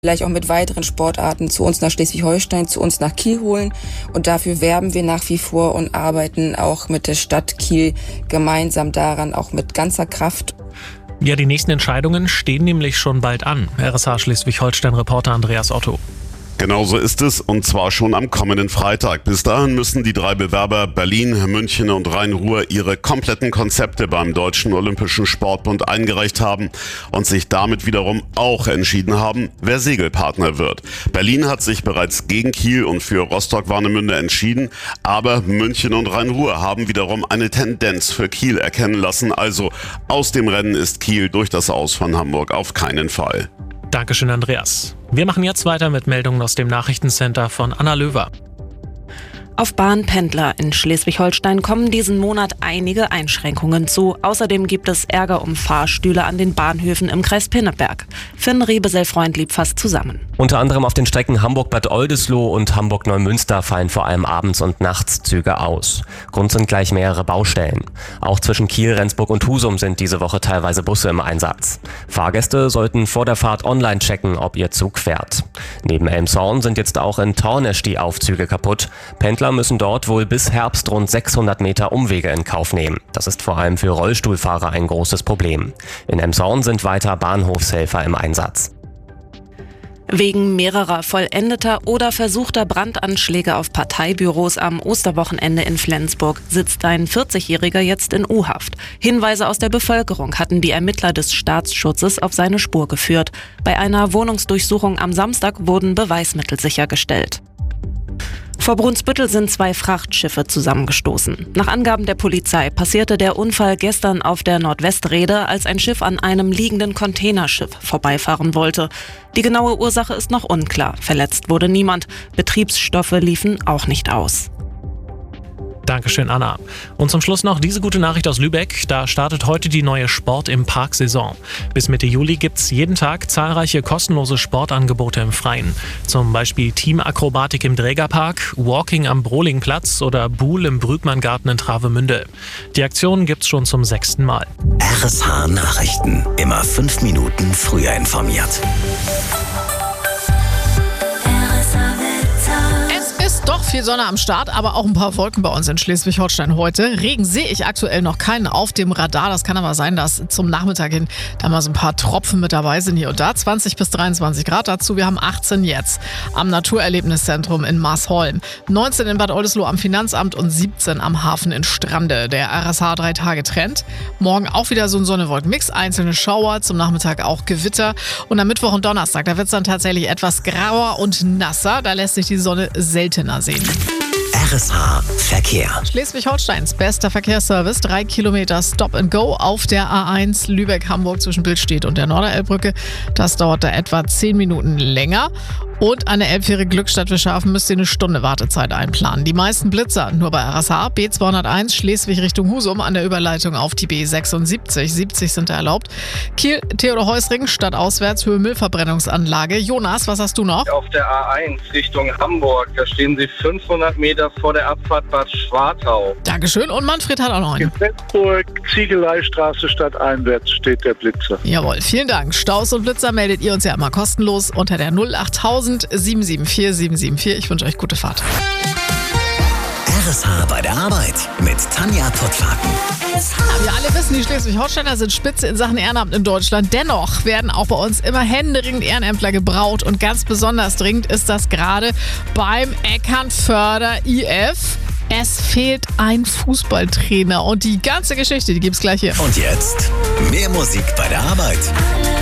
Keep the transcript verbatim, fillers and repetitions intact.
vielleicht auch mit weiteren Sportarten zu uns nach Schleswig-Holstein, zu uns nach Kiel holen. Und dafür werben wir nach wie vor und arbeiten auch mit der Stadt Kiel gemeinsam daran, auch mit ganzer Kraft. Ja, die nächsten Entscheidungen stehen nämlich schon bald an. R S H Schleswig-Holstein-Reporter Andreas Otto. Genau so ist es, und zwar schon am kommenden Freitag. Bis dahin müssen die drei Bewerber Berlin, München und Rhein-Ruhr ihre kompletten Konzepte beim Deutschen Olympischen Sportbund eingereicht haben und sich damit wiederum auch entschieden haben, wer Segelpartner wird. Berlin hat sich bereits gegen Kiel und für Rostock-Warnemünde entschieden, aber München und Rhein-Ruhr haben wiederum eine Tendenz für Kiel erkennen lassen. Also aus dem Rennen ist Kiel durch das Aus von Hamburg auf keinen Fall. Dankeschön, Andreas. Wir machen jetzt weiter mit Meldungen aus dem Nachrichtencenter von Anna Löwer. Auf Bahnpendler in Schleswig-Holstein kommen diesen Monat einige Einschränkungen zu. Außerdem gibt es Ärger um Fahrstühle an den Bahnhöfen im Kreis Pinneberg. Finn Riebesell-Freundlieb fasst zusammen. Unter anderem auf den Strecken Hamburg-Bad Oldesloe und Hamburg-Neumünster fallen vor allem abends und nachts Züge aus. Grund sind gleich mehrere Baustellen. Auch zwischen Kiel, Rendsburg und Husum sind diese Woche teilweise Busse im Einsatz. Fahrgäste sollten vor der Fahrt online checken, ob ihr Zug fährt. Neben Elmshorn sind jetzt auch in Tornisch die Aufzüge kaputt. Pendler müssen dort wohl bis Herbst rund sechshundert Meter Umwege in Kauf nehmen. Das ist vor allem für Rollstuhlfahrer ein großes Problem. In Elmshorn sind weiter Bahnhofshelfer im Einsatz. Wegen mehrerer vollendeter oder versuchter Brandanschläge auf Parteibüros am Osterwochenende in Flensburg sitzt ein vierzigjähriger jetzt in U-Haft. Hinweise aus der Bevölkerung hatten die Ermittler des Staatsschutzes auf seine Spur geführt. Bei einer Wohnungsdurchsuchung am Samstag wurden Beweismittel sichergestellt. Vor Brunsbüttel sind zwei Frachtschiffe zusammengestoßen. Nach Angaben der Polizei passierte der Unfall gestern auf der Nordwestrede, als ein Schiff an einem liegenden Containerschiff vorbeifahren wollte. Die genaue Ursache ist noch unklar. Verletzt wurde niemand. Betriebsstoffe liefen auch nicht aus. Dankeschön, Anna. Und zum Schluss noch diese gute Nachricht aus Lübeck. Da startet heute die neue Sport im Park-Saison. Bis Mitte Juli gibt's jeden Tag zahlreiche kostenlose Sportangebote im Freien. Zum Beispiel Teamakrobatik im Drägerpark, Walking am Brohlingplatz oder Buhl im Brügmanngarten in Travemünde. Die Aktion gibt's schon zum sechsten Mal. R S H Nachrichten. Immer fünf Minuten früher informiert. Doch viel Sonne am Start, aber auch ein paar Wolken bei uns in Schleswig-Holstein heute. Regen sehe ich aktuell noch keinen auf dem Radar. Das kann aber sein, dass zum Nachmittag hin da mal so ein paar Tropfen mit dabei sind hier und da. zwanzig bis dreiundzwanzig Grad dazu. Wir haben achtzehn jetzt am Naturerlebniszentrum in Marsholm. neunzehn in Bad Oldesloe am Finanzamt und siebzehn am Hafen in Strande. Der R S H drei Tage Trend. Morgen auch wieder so ein Sonne-Wolken-Mix. Einzelne Schauer, zum Nachmittag auch Gewitter. Und am Mittwoch und Donnerstag, da wird es dann tatsächlich etwas grauer und nasser. Da lässt sich die Sonne seltener sehen. R S H Verkehr. Schleswig-Holsteins bester Verkehrsservice. Drei Kilometer Stop and Go auf der A eins Lübeck-Hamburg zwischen Billstedt und der Norderelbbrücke. Das dauert da etwa zehn Minuten länger. Und an der Elbfähre Glückstadt Wischhafen müsst ihr eine Stunde Wartezeit einplanen. Die meisten Blitzer nur bei R S H. B zweihunderteins Schleswig Richtung Husum an der Überleitung auf die B sechsundsiebzig. siebzig sind da erlaubt. Kiel, Theodor-Heuss-Ring, stadtauswärts, Höhe Müllverbrennungsanlage. Jonas, was hast du noch? Auf der A eins Richtung Hamburg, da stehen sie fünfhundert Meter vor der Abfahrt Bad Schwartau. Dankeschön. Und Manfred hat auch noch einen. In Flensburg, Ziegeleistraße stadteinwärts steht der Blitzer. Jawohl, vielen Dank. Staus und Blitzer meldet ihr uns ja immer kostenlos unter der null achttausend sieben sieben vier sieben sieben vier. Ich wünsche euch gute Fahrt. R S H bei der Arbeit mit Tanja Pottwagen. Ja, wir alle wissen, die Schleswig-Holsteiner sind Spitze in Sachen Ehrenamt in Deutschland. Dennoch werden auch bei uns immer händeringend Ehrenämtler gebraucht. Und ganz besonders dringend ist das gerade beim Eckernförder I F. Es fehlt ein Fußballtrainer. Und die ganze Geschichte, die gibt's gleich hier. Und jetzt mehr Musik bei der Arbeit.